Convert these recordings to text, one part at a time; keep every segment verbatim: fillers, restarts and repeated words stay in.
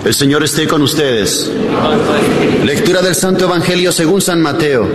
El Señor esté con ustedes. Lectura del Santo Evangelio según San Mateo.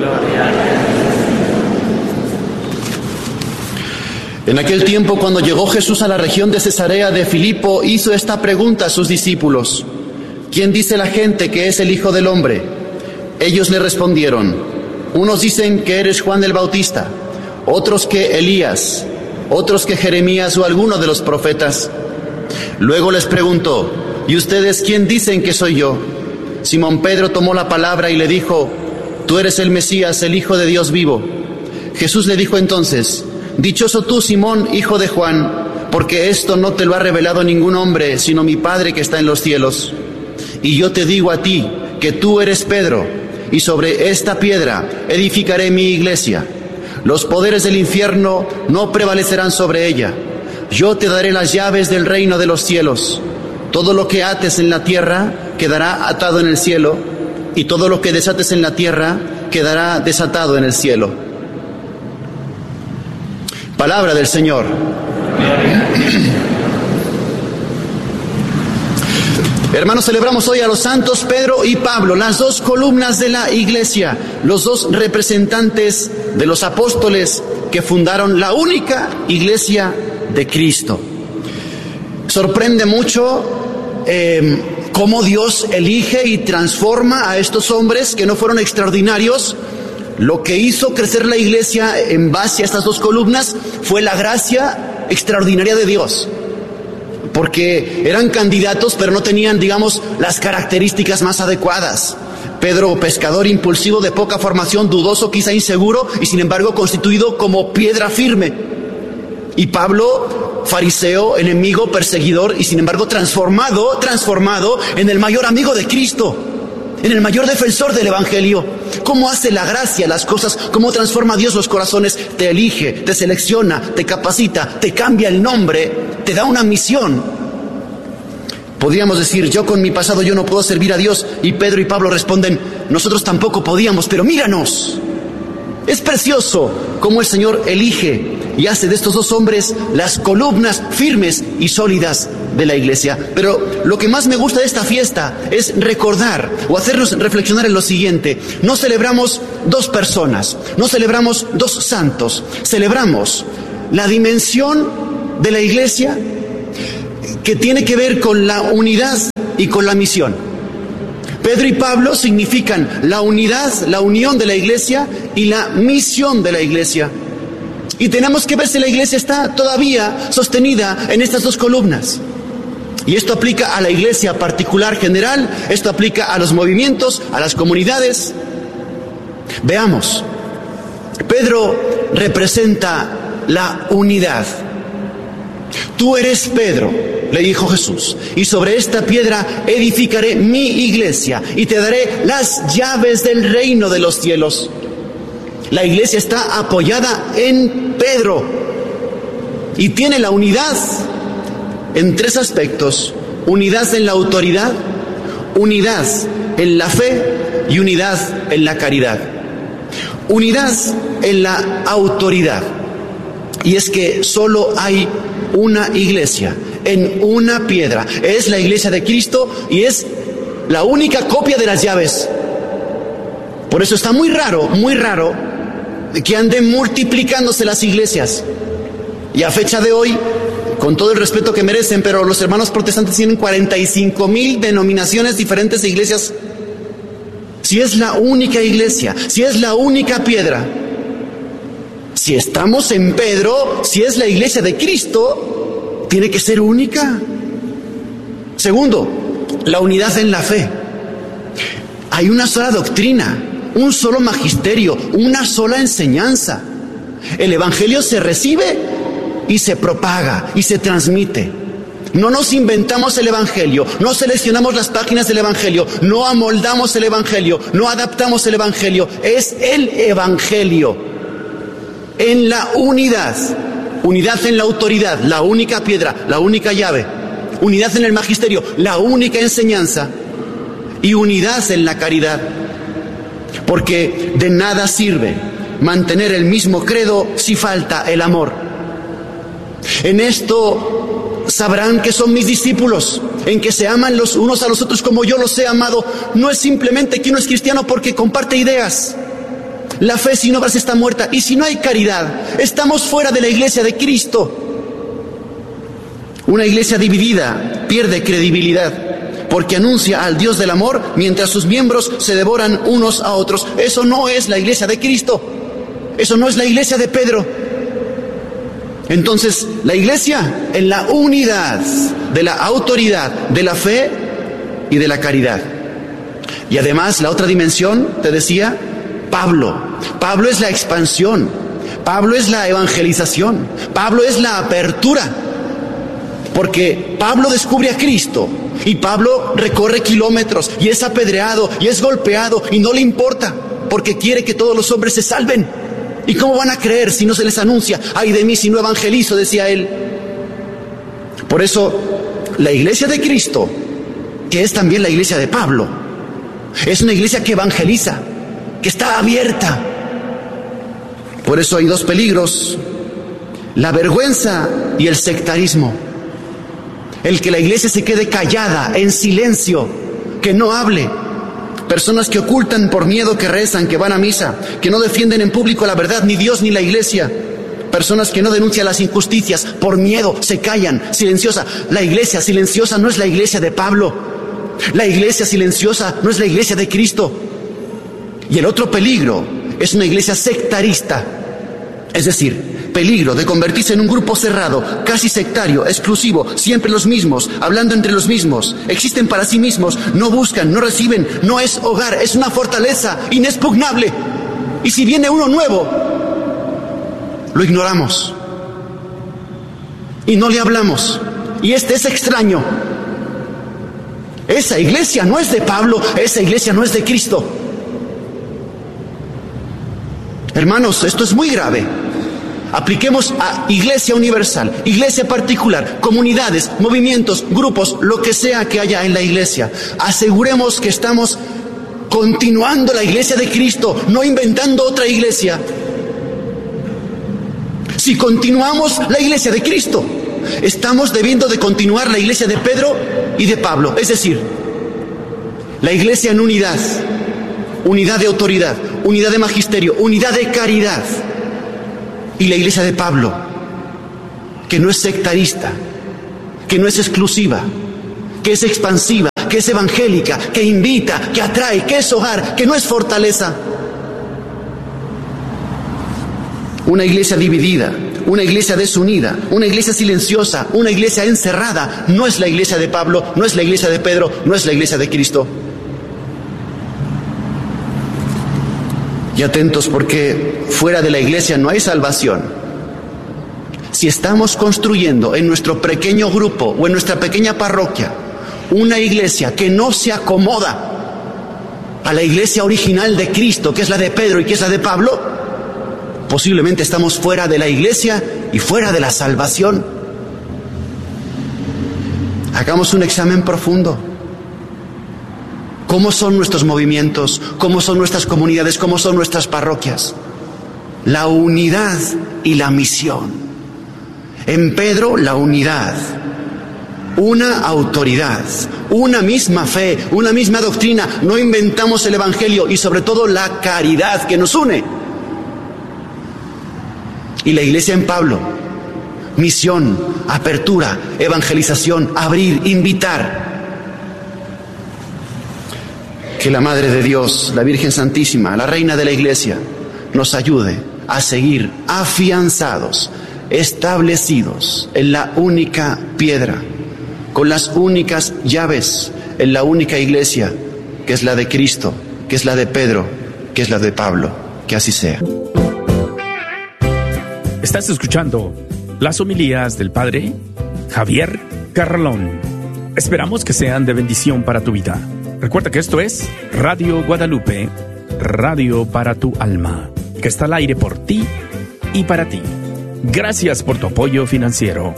En aquel tiempo, cuando llegó Jesús a la región de Cesarea de Filipo, hizo esta pregunta a sus discípulos: ¿quién dice la gente que es el Hijo del Hombre? Ellos le respondieron: unos dicen que eres Juan el Bautista, otros que Elías, otros que Jeremías o alguno de los profetas. Luego les preguntó: ¿y ustedes quién dicen que soy yo? Simón Pedro tomó la palabra y le dijo: tú eres el Mesías, el Hijo de Dios vivo. Jesús le dijo entonces: dichoso tú, Simón, hijo de Juan, porque esto no te lo ha revelado ningún hombre, sino mi Padre que está en los cielos. Y yo te digo a ti que tú eres Pedro, y sobre esta piedra edificaré mi iglesia. Los poderes del infierno no prevalecerán sobre ella. Yo te daré las llaves del reino de los cielos. Todo lo que ates en la tierra quedará atado en el cielo, y todo lo que desates en la tierra quedará desatado en el cielo. Palabra del Señor. Hermanos, celebramos hoy a los santos Pedro y Pablo, las dos columnas de la iglesia, los dos representantes de los apóstoles que fundaron la única iglesia de Cristo. Sorprende mucho eh, cómo Dios elige y transforma a estos hombres que no fueron extraordinarios. Lo que hizo crecer la iglesia en base a estas dos columnas fue la gracia extraordinaria de Dios. Porque eran candidatos, pero no tenían, digamos, las características más adecuadas. Pedro, pescador impulsivo, de poca formación, dudoso, quizá inseguro, y sin embargo constituido como piedra firme. Y Pablo, fariseo, enemigo, perseguidor, y sin embargo transformado, transformado en el mayor amigo de Cristo, en el mayor defensor del Evangelio. ¿Cómo hace la gracia las cosas? ¿Cómo transforma Dios los corazones? Te elige, te selecciona, te capacita, te cambia el nombre, te da una misión. Podríamos decir: yo con mi pasado yo no puedo servir a Dios. Y Pedro y Pablo responden: nosotros tampoco podíamos, pero míranos. Es precioso cómo el Señor elige y hace de estos dos hombres las columnas firmes y sólidas de la iglesia. Pero lo que más me gusta de esta fiesta es recordar o hacernos reflexionar en lo siguiente: no celebramos dos personas, no celebramos dos santos, celebramos la dimensión de la iglesia que tiene que ver con la unidad y con la misión. Pedro y Pablo significan la unidad, la unión de la iglesia y la misión de la iglesia. Y tenemos que ver si la iglesia está todavía sostenida en estas dos columnas. Y esto aplica a la iglesia particular general, esto aplica a los movimientos, a las comunidades. Veamos. Pedro representa la unidad. Tú eres Pedro, le dijo Jesús, y sobre esta piedra edificaré mi iglesia y te daré las llaves del reino de los cielos. La iglesia está apoyada en Pedro y tiene la unidad en tres aspectos: unidad en la autoridad, unidad en la fe y unidad en la caridad. Unidad en la autoridad. Y es que solo hay una iglesia en una piedra. Es la iglesia de Cristo y es la única copia de las llaves. Por eso está muy raro, muy raro que anden multiplicándose las iglesias. Y a fecha de hoy, con todo el respeto que merecen, pero los hermanos protestantes tienen cuarenta y cinco mil denominaciones diferentes de iglesias. Si es la única iglesia, si es la única piedra, si estamos en Pedro, si es la iglesia de Cristo, tiene que ser única. Segundo, la unidad en la fe. Hay una sola doctrina, un solo magisterio, una sola enseñanza. El Evangelio se recibe y se propaga y se transmite. No nos inventamos el Evangelio, no seleccionamos las páginas del Evangelio, no amoldamos el Evangelio, no adaptamos el Evangelio. Es el Evangelio en la unidad. Unidad en la autoridad, la única piedra, la única llave. Unidad en el magisterio, la única enseñanza. Y unidad en la caridad. Porque de nada sirve mantener el mismo credo si falta el amor. En esto sabrán que son mis discípulos, en que se aman los unos a los otros como yo los he amado, no es simplemente que uno es cristiano porque comparte ideas. La fe sin obras está muerta, y si no hay caridad, estamos fuera de la iglesia de Cristo. Una iglesia dividida pierde credibilidad, porque anuncia al Dios del amor mientras sus miembros se devoran unos a otros. Eso no es la iglesia de Cristo, eso no es la iglesia de Pedro. Entonces, la iglesia en la unidad de la autoridad, de la fe y de la caridad. Y además, la otra dimensión, te decía, Pablo. Pablo es la expansión, Pablo es la evangelización, Pablo es la apertura. Porque Pablo descubre a Cristo y Pablo recorre kilómetros y es apedreado y es golpeado y no le importa, porque quiere que todos los hombres se salven. ¿Y cómo van a creer si no se les anuncia? Ay de mí si no evangelizo, decía él. Por eso, la iglesia de Cristo, que es también la iglesia de Pablo, es una iglesia que evangeliza, que está abierta. Por eso hay dos peligros: la vergüenza y el sectarismo. El que la iglesia se quede callada, en silencio, que no hable. Personas que ocultan por miedo, que rezan, que van a misa, que no defienden en público la verdad, ni Dios ni la iglesia. Personas que no denuncian las injusticias, por miedo, se callan, silenciosa. La iglesia silenciosa no es la iglesia de Pablo. La iglesia silenciosa no es la iglesia de Cristo. Y el otro peligro es una iglesia sectarista. Es decir, peligro de convertirse en un grupo cerrado, casi sectario, exclusivo, siempre los mismos, hablando entre los mismos, existen para sí mismos, no buscan, no reciben, no es hogar, es una fortaleza inexpugnable. Y si viene uno nuevo, lo ignoramos y no le hablamos. Y este es extraño. Esa iglesia no es de Pablo, esa iglesia no es de Cristo. Hermanos, esto es muy grave. Apliquemos a iglesia universal, iglesia particular, comunidades, movimientos, grupos, lo que sea que haya en la iglesia. Aseguremos que estamos continuando la iglesia de Cristo, no inventando otra iglesia. Si continuamos la iglesia de Cristo, estamos debiendo de continuar la iglesia de Pedro y de Pablo. Es decir, la iglesia en unidad, unidad de autoridad, unidad de magisterio, unidad de caridad. Y la iglesia de Pablo, que no es sectarista, que no es exclusiva, que es expansiva, que es evangélica, que invita, que atrae, que es hogar, que no es fortaleza. Una iglesia dividida, una iglesia desunida, una iglesia silenciosa, una iglesia encerrada, no es la iglesia de Pablo, no es la iglesia de Pedro, no es la iglesia de Cristo. Y atentos, porque fuera de la iglesia no hay salvación. Si estamos construyendo en nuestro pequeño grupo o en nuestra pequeña parroquia una iglesia que no se acomoda a la iglesia original de Cristo, que es la de Pedro y que es la de Pablo, posiblemente estamos fuera de la iglesia y fuera de la salvación. Hagamos un examen profundo. ¿Cómo son nuestros movimientos? ¿Cómo son nuestras comunidades? ¿Cómo son nuestras parroquias? La unidad y la misión. En Pedro, la unidad. Una autoridad, una misma fe, una misma doctrina. No inventamos el evangelio y sobre todo la caridad que nos une. Y la iglesia en Pablo, misión, apertura, evangelización, abrir, invitar. Que la Madre de Dios, la Virgen Santísima, la Reina de la Iglesia, nos ayude a seguir afianzados, establecidos en la única piedra, con las únicas llaves, en la única iglesia, que es la de Cristo, que es la de Pedro, que es la de Pablo. Que así sea. Estás escuchando las homilías del Padre Javier Carralón. Esperamos que sean de bendición para tu vida. Recuerda que esto es Radio Guadalupe, radio para tu alma, que está al aire por ti y para ti. Gracias por tu apoyo financiero.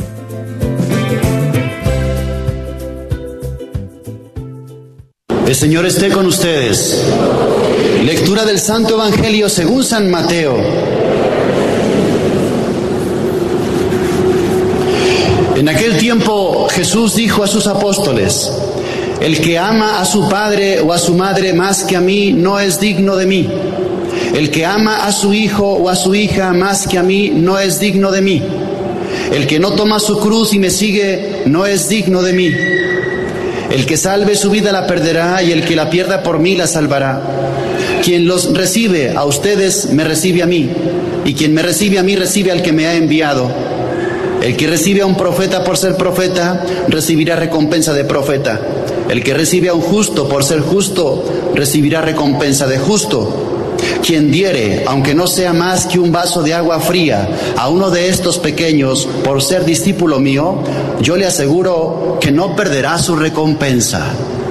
El Señor esté con ustedes. Lectura del Santo Evangelio según San Mateo. En aquel tiempo Jesús dijo a sus apóstoles: el que ama a su padre o a su madre más que a mí no es digno de mí. El que ama a su hijo o a su hija más que a mí no es digno de mí. El que no toma su cruz y me sigue no es digno de mí. El que salve su vida la perderá, y el que la pierda por mí la salvará. Quien los recibe a ustedes me recibe a mí, y quien me recibe a mí recibe al que me ha enviado. El que recibe a un profeta por ser profeta recibirá recompensa de profeta. El que recibe a un justo por ser justo recibirá recompensa de justo. Quien diere, aunque no sea más que un vaso de agua fría, a uno de estos pequeños por ser discípulo mío, yo le aseguro que no perderá su recompensa.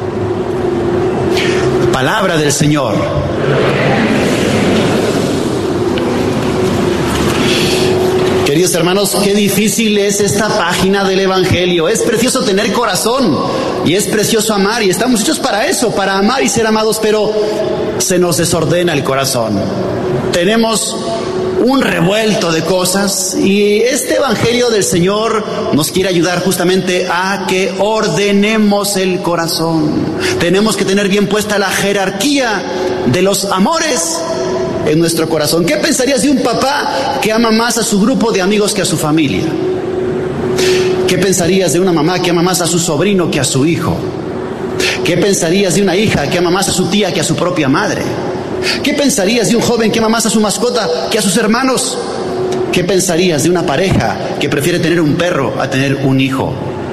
Palabra del Señor. Queridos hermanos, qué difícil es esta página del Evangelio. Es precioso tener corazón y es precioso amar, y estamos hechos para eso, para amar y ser amados, pero se nos desordena el corazón. Tenemos un revuelto de cosas, y este Evangelio del Señor nos quiere ayudar justamente a que ordenemos el corazón. Tenemos que tener bien puesta la jerarquía de los amores en nuestro corazón. ¿Qué pensarías de un papá que ama más a su grupo de amigos que a su familia? ¿Qué pensarías de una mamá que ama más a su sobrino que a su hijo? ¿Qué pensarías de una hija que ama más a su tía que a su propia madre? ¿Qué pensarías de un joven que ama más a su mascota que a sus hermanos? ¿Qué pensarías de una pareja que prefiere tener un perro a tener un hijo?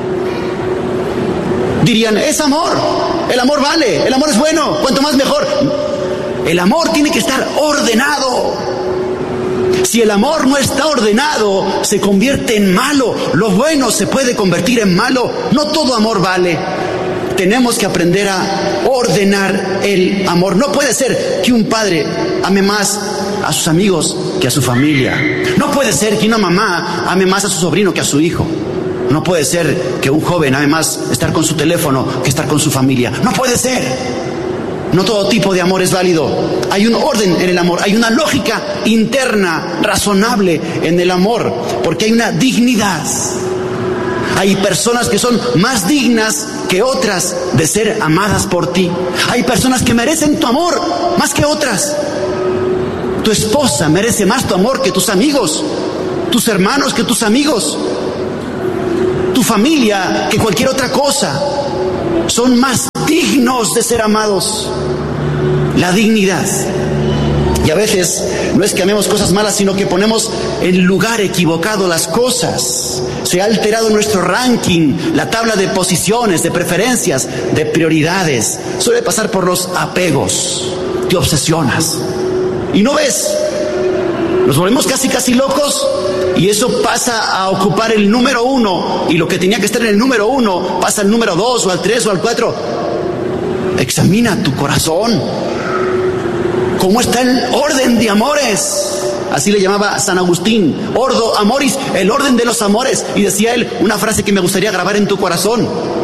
Dirían, es amor, el amor vale, el amor es bueno, cuanto más mejor. El amor tiene que estar ordenado. Si el amor no está ordenado, se convierte en malo. Lo bueno se puede convertir en malo. No todo amor vale. Tenemos que aprender a ordenar el amor. No puede ser que un padre ame más a sus amigos que a su familia. No puede ser que una mamá ame más a su sobrino que a su hijo. No puede ser que un joven ame más estar con su teléfono que estar con su familia. No puede ser. No todo tipo de amor es válido. Hay un orden en el amor, hay una lógica interna, razonable en el amor, porque hay una dignidad. Hay personas que son más dignas que otras de ser amadas por ti. Hay personas que merecen tu amor más que otras. Tu esposa merece más tu amor que tus amigos, tus hermanos que tus amigos, tu familia que cualquier otra cosa. Son más dignos de ser amados. La dignidad. Y a veces no es que amemos cosas malas, sino que ponemos en lugar equivocado las cosas. Se ha alterado nuestro ranking, la tabla de posiciones, de preferencias, de prioridades. Suele pasar por los apegos. Te obsesionas. Y no ves. Nos volvemos casi casi locos, y eso pasa a ocupar el número uno, y lo que tenía que estar en el número uno pasa al número dos, o al tres, o al cuatro. Examina tu corazón. ¿Cómo está el orden de amores? Así le llamaba San Agustín, ordo amoris, el orden de los amores. Y decía él una frase que me gustaría grabar en tu corazón: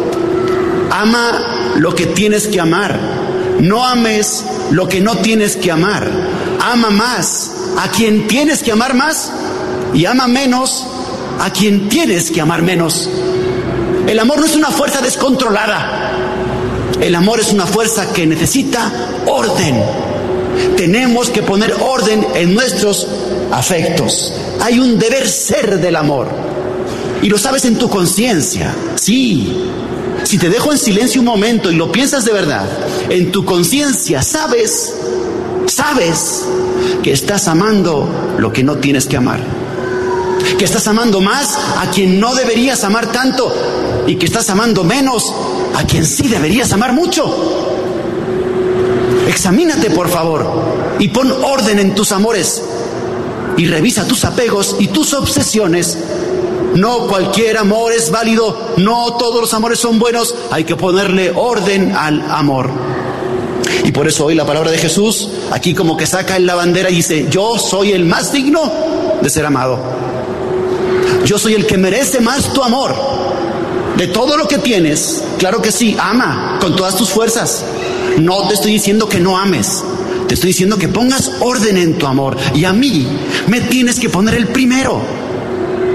ama lo que tienes que amar, no ames lo que no tienes que amar. Ama más a quien tienes que amar más, y ama menos a quien tienes que amar menos. El amor no es una fuerza descontrolada. El amor es una fuerza que necesita orden. Tenemos que poner orden en nuestros afectos. Hay un deber ser del amor, y lo sabes en tu conciencia. Sí, si te dejo en silencio un momento y lo piensas de verdad, en tu conciencia sabes, sabes que estás amando lo que no tienes que amar, que estás amando más a quien no deberías amar tanto, y que estás amando menos a quien sí deberías amar mucho. Examínate, por favor, y pon orden en tus amores, y revisa tus apegos y tus obsesiones. No cualquier amor es válido, no todos los amores son buenos, hay que ponerle orden al amor. Y por eso hoy la palabra de Jesús, aquí como que saca en la bandera y dice: yo soy el más digno de ser amado. Yo soy el que merece más tu amor. De todo lo que tienes, claro que sí, ama con todas tus fuerzas. No te estoy diciendo que no ames, te estoy diciendo que pongas orden en tu amor. Y a mí me tienes que poner el primero.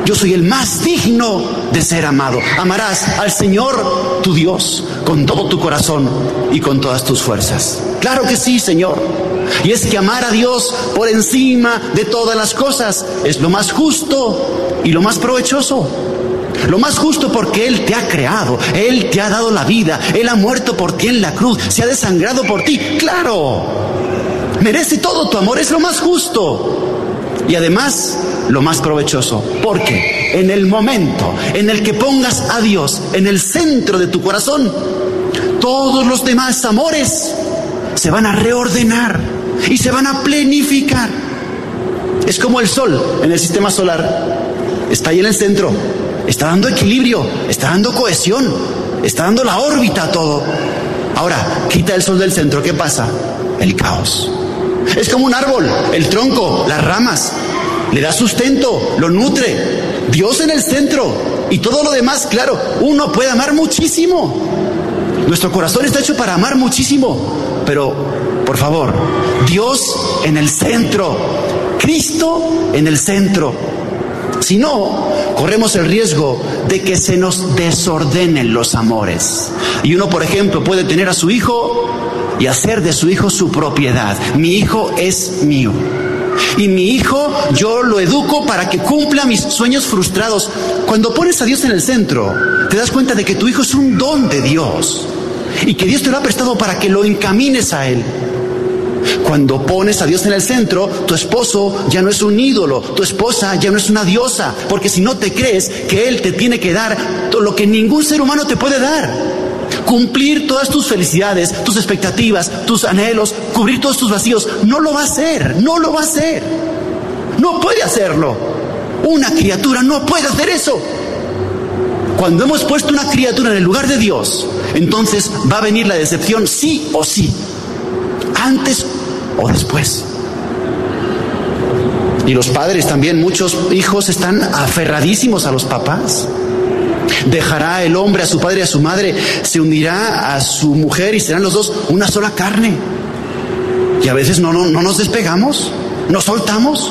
Yo soy el más digno de ser amado. Amarás al Señor tu Dios con todo tu corazón y con todas tus fuerzas. Claro que sí, Señor. Y es que amar a Dios por encima de todas las cosas es lo más justo y lo más provechoso. Lo más justo porque Él te ha creado, Él te ha dado la vida, Él ha muerto por ti en la cruz, se ha desangrado por ti. ¡Claro! Merece todo tu amor, es lo más justo. Y además, lo más provechoso. Porque en el momento en el que pongas a Dios en el centro de tu corazón, todos los demás amores se van a reordenar y se van a plenificar. Es como el sol en el sistema solar. Está ahí en el centro. Está dando equilibrio, está dando cohesión, está dando la órbita a todo. Ahora, quita el sol del centro, ¿qué pasa? El caos. Es como un árbol, el tronco, las ramas, le da sustento, lo nutre. Dios en el centro y todo lo demás, claro, uno puede amar muchísimo. Nuestro corazón está hecho para amar muchísimo, pero, por favor, Dios en el centro, Cristo en el centro. Si no, corremos el riesgo de que se nos desordenen los amores. Y uno, por ejemplo, puede tener a su hijo y hacer de su hijo su propiedad. Mi hijo es mío. Y mi hijo, yo lo educo para que cumpla mis sueños frustrados. Cuando pones a Dios en el centro, te das cuenta de que tu hijo es un don de Dios. Y que Dios te lo ha prestado para que lo encamines a Él. Cuando pones a Dios en el centro, tu esposo ya no es un ídolo, tu esposa ya no es una diosa, porque si no te crees que Él te tiene que dar todo lo que ningún ser humano te puede dar, cumplir todas tus felicidades, tus expectativas, tus anhelos, cubrir todos tus vacíos, no lo va a hacer, no lo va a hacer, no puede hacerlo. Una criatura no puede hacer eso. Cuando hemos puesto una criatura en el lugar de Dios, entonces va a venir la decepción sí o sí. Antes o después. Y los padres también, muchos hijos están aferradísimos a los papás. Dejará el hombre a su padre y a su madre, se unirá a su mujer y serán los dos una sola carne. Y a veces no, no, no nos despegamos, nos soltamos.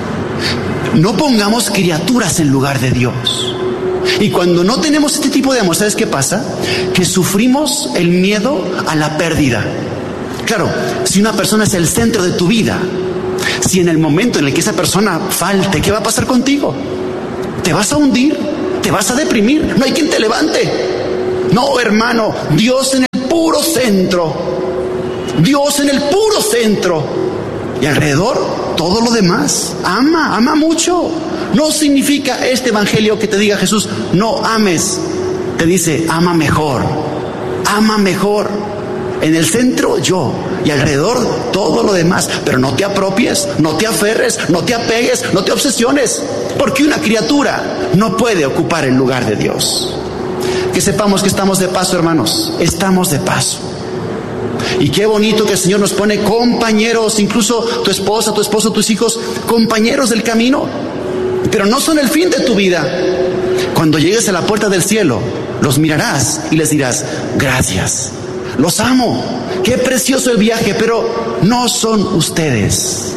No pongamos criaturas en lugar de Dios. Y cuando no tenemos este tipo de amor, ¿sabes qué pasa? Que sufrimos el miedo a la pérdida. Claro, si una persona es el centro de tu vida, si en el momento en el que esa persona falte, ¿qué va a pasar contigo? Te vas a hundir, te vas a deprimir, no hay quien te levante. No, hermano, Dios en el puro centro, Dios en el puro centro, y alrededor todo lo demás. Ama, ama mucho. No significa este evangelio que te diga Jesús, no ames. Te dice, ama mejor, ama mejor. En el centro yo y alrededor todo lo demás, pero no te apropies, no te aferres, no te apegues, no te obsesiones, porque una criatura no puede ocupar el lugar de Dios. Que sepamos que estamos de paso, hermanos, estamos de paso. Y qué bonito que el Señor nos pone compañeros, incluso tu esposa, tu esposo, tus hijos, compañeros del camino, pero no son el fin de tu vida. Cuando llegues a la puerta del cielo, los mirarás y les dirás, gracias. Los amo, qué precioso el viaje, pero no son ustedes.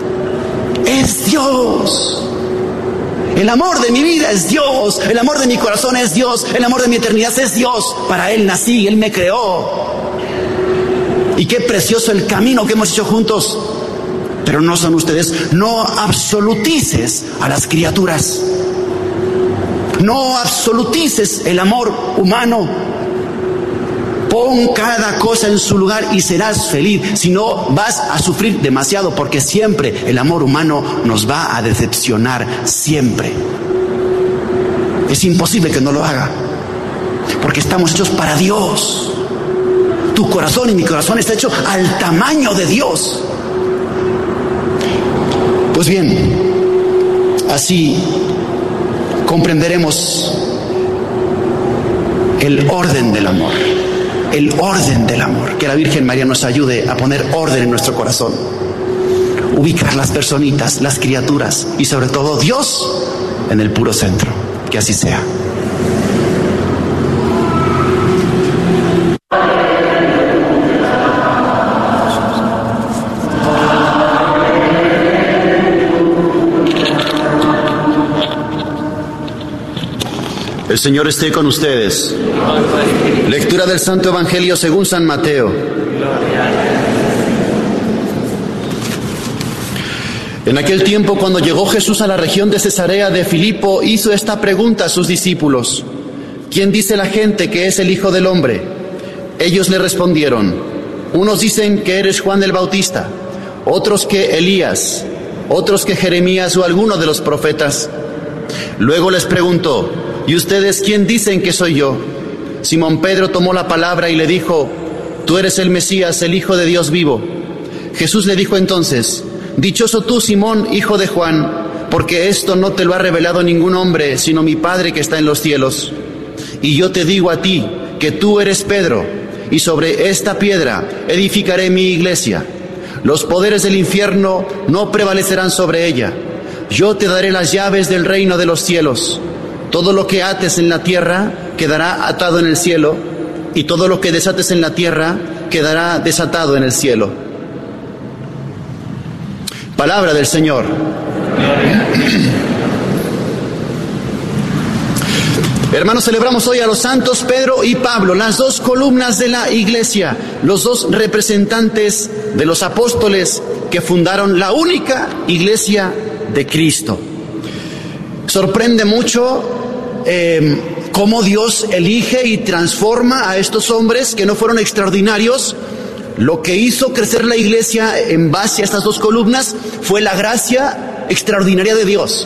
Es Dios. El amor de mi vida es Dios, el amor de mi corazón es Dios, el amor de mi eternidad es Dios. Para Él nací, Él me creó. Y qué precioso el camino que hemos hecho juntos, pero no son ustedes. No absolutices a las criaturas. No absolutices el amor humano. Pon cada cosa en su lugar y serás feliz. Si no, vas a sufrir demasiado, porque siempre el amor humano nos va a decepcionar, siempre. Es imposible que no lo haga, porque estamos hechos para Dios. Tu corazón y mi corazón está hecho al tamaño de Dios. Pues bien, así comprenderemos el orden del amor. El orden del amor. Que la Virgen María nos ayude a poner orden en nuestro corazón. Ubicar las personitas, las criaturas y sobre todo Dios en el puro centro. Que así sea. El Señor esté con ustedes. Lectura del Santo Evangelio según San Mateo. En aquel tiempo, cuando llegó Jesús a la región de Cesarea de Filipo, hizo esta pregunta a sus discípulos: ¿quién dice la gente que es el Hijo del Hombre? Ellos le respondieron: unos dicen que eres Juan el Bautista, otros que Elías, otros que Jeremías o alguno de los profetas. Luego les preguntó: ¿y ustedes quién dicen que soy yo? Simón Pedro tomó la palabra y le dijo: tú eres el Mesías, el Hijo de Dios vivo. Jesús le dijo entonces: dichoso tú, Simón, hijo de Juan, porque esto no te lo ha revelado ningún hombre, sino mi Padre que está en los cielos. Y yo te digo a ti que tú eres Pedro, y sobre esta piedra edificaré mi iglesia. Los poderes del infierno no prevalecerán sobre ella. Yo te daré las llaves del reino de los cielos. Todo lo que ates en la tierra quedará atado en el cielo, y todo lo que desates en la tierra quedará desatado en el cielo. Palabra del Señor. Hermanos, celebramos hoy a los santos Pedro y Pablo, las dos columnas de la iglesia, los dos representantes de los apóstoles que fundaron la única iglesia de Cristo. Sorprende mucho eh, cómo Dios elige y transforma a estos hombres que no fueron extraordinarios. Lo que hizo crecer la iglesia en base a estas dos columnas fue la gracia extraordinaria de Dios.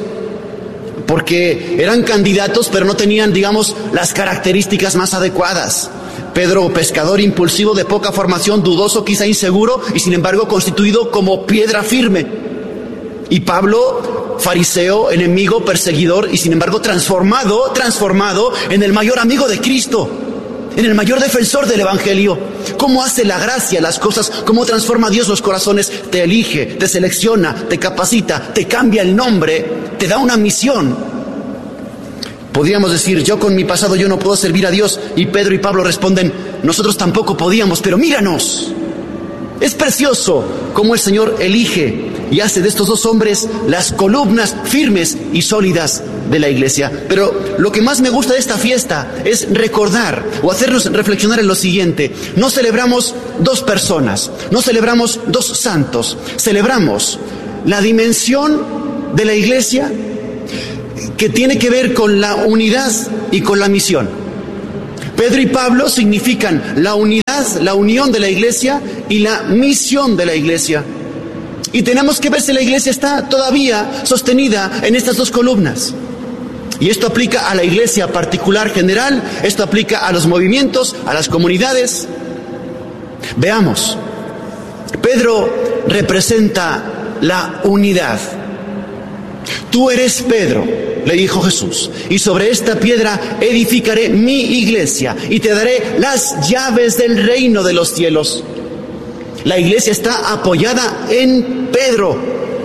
Porque eran candidatos, pero no tenían, digamos, las características más adecuadas. Pedro, pescador impulsivo, de poca formación, dudoso, quizá inseguro, y sin embargo constituido como piedra firme. Y Pablo, fariseo, enemigo, perseguidor, y sin embargo transformado, transformado en el mayor amigo de Cristo, en el mayor defensor del Evangelio. ¿Cómo hace la gracia las cosas? ¿Cómo transforma Dios los corazones? Te elige, te selecciona, te capacita, te cambia el nombre, te da una misión. Podríamos decir: yo con mi pasado yo no puedo servir a Dios. Y Pedro y Pablo responden: nosotros tampoco podíamos, pero míranos. Es precioso cómo el Señor elige y hace de estos dos hombres las columnas firmes y sólidas de la iglesia. Pero lo que más me gusta de esta fiesta es recordar o hacernos reflexionar en lo siguiente: no celebramos dos personas, no celebramos dos santos, celebramos la dimensión de la iglesia que tiene que ver con la unidad y con la misión. Pedro y Pablo significan la unidad, la unión de la iglesia y la misión de la iglesia. Y tenemos que ver si la iglesia está todavía sostenida en estas dos columnas. Y esto aplica a la iglesia particular general, esto aplica a los movimientos, a las comunidades. Veamos. Pedro representa la unidad. Tú eres Pedro, le dijo Jesús, y sobre esta piedra edificaré mi iglesia y te daré las llaves del reino de los cielos. La iglesia está apoyada en Pedro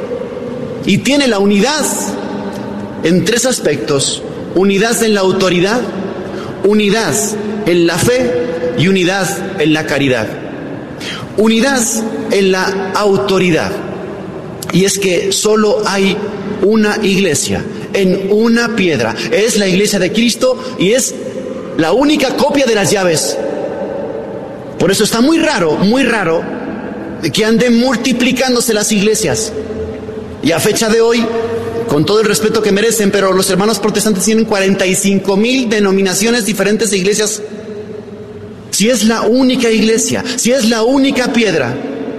y tiene la unidad en tres aspectos: unidad en la autoridad, unidad en la fe y unidad en la caridad. Unidad en la autoridad. Y es que solo hay una iglesia en una piedra. Es la iglesia de Cristo y es la única copia de las llaves. Por eso está muy raro, muy raro que anden multiplicándose las iglesias. Y a fecha de hoy, con todo el respeto que merecen, pero los hermanos protestantes tienen cuarenta y cinco mil denominaciones diferentes de iglesias. Si es la única iglesia, si es la única piedra,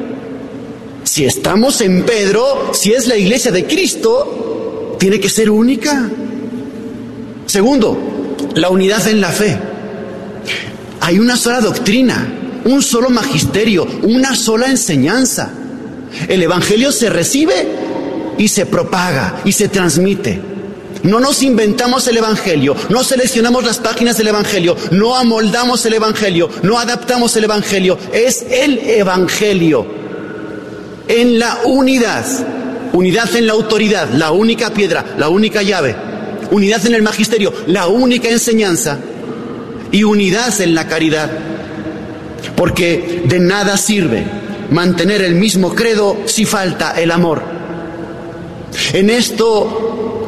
si estamos en Pedro, si es la iglesia de Cristo, tiene que ser única. Segundo, la unidad en la fe. Hay una sola doctrina, un solo magisterio, una sola enseñanza. El Evangelio se recibe y se propaga y se transmite. No nos inventamos el Evangelio, no seleccionamos las páginas del Evangelio, no amoldamos el Evangelio, no adaptamos el Evangelio. Es el Evangelio en la unidad. Unidad en la autoridad, la única piedra, la única llave. Unidad en el magisterio, la única enseñanza. Y unidad en la caridad. Porque de nada sirve mantener el mismo credo si falta el amor. En esto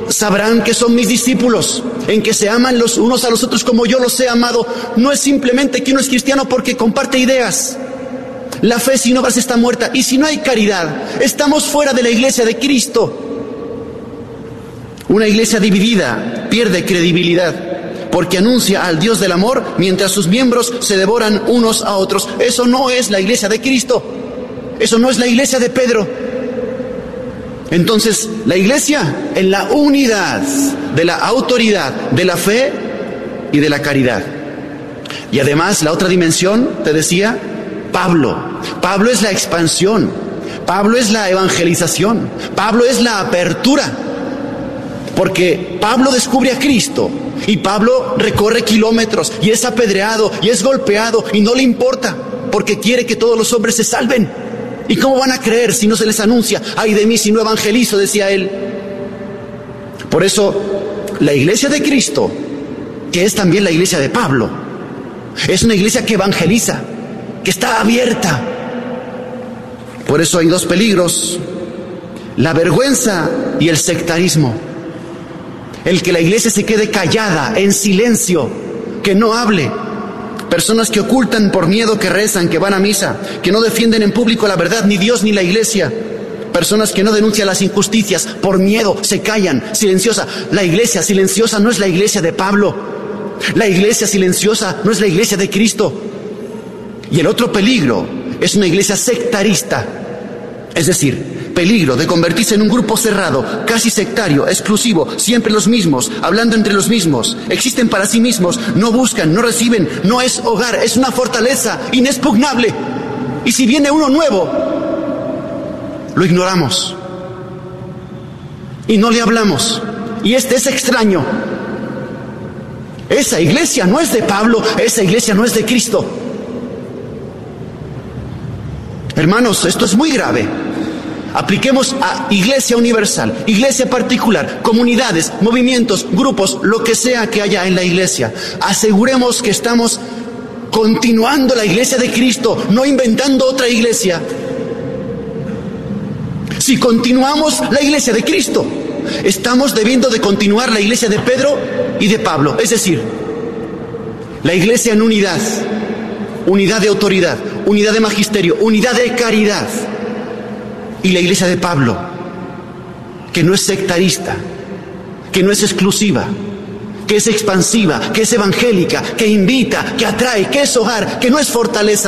sabrán que son mis discípulos, en que se aman los unos a los otros como yo los he amado. No es simplemente que uno es cristiano porque comparte ideas. La fe sin obras está muerta, y si no hay caridad, estamos fuera de la iglesia de Cristo. Una iglesia dividida pierde credibilidad, porque anuncia al Dios del amor mientras sus miembros se devoran unos a otros. Eso no es la iglesia de Cristo. Eso no es la iglesia de Pedro. Entonces, la iglesia en la unidad de la autoridad, de la fe y de la caridad. Y además, la otra dimensión, te decía, Pablo. Pablo es la expansión. Pablo es la evangelización. Pablo es la apertura. Porque Pablo descubre a Cristo y Pablo recorre kilómetros y es apedreado y es golpeado y no le importa, porque quiere que todos los hombres se salven. ¿Y cómo van a creer si no se les anuncia? Ay de mí si no evangelizo, decía él. Por eso, la iglesia de Cristo, que es también la iglesia de Pablo, es una iglesia que evangeliza, que está abierta. Por eso hay dos peligros: la vergüenza y el sectarismo. El que la iglesia se quede callada, en silencio, que no hable. Personas que ocultan por miedo, que rezan, que van a misa, que no defienden en público la verdad, ni Dios ni la iglesia. Personas que no denuncian las injusticias, por miedo, se callan, silenciosa. La iglesia silenciosa no es la iglesia de Pablo. La iglesia silenciosa no es la iglesia de Cristo. Y el otro peligro es una iglesia sectarista. Es decir, peligro de convertirse en un grupo cerrado, casi sectario, exclusivo, siempre los mismos, hablando entre los mismos, existen para sí mismos, no buscan, no reciben, no es hogar, es una fortaleza inexpugnable. Y si viene uno nuevo, lo ignoramos y no le hablamos, y este es extraño. Esa iglesia no es de Pablo, esa iglesia no es de Cristo. Hermanos, esto es muy grave. Apliquemos a iglesia universal, iglesia particular, comunidades, movimientos, grupos, lo que sea que haya en la iglesia. Aseguremos que estamos continuando la iglesia de Cristo, no inventando otra iglesia. Si continuamos la iglesia de Cristo, estamos debiendo de continuar la iglesia de Pedro y de Pablo. Es decir, la iglesia en unidad, unidad de autoridad, unidad de magisterio, unidad de caridad. Y la iglesia de Pablo, que no es sectarista, que no es exclusiva, que es expansiva, que es evangélica, que invita, que atrae, que es hogar, que no es fortaleza.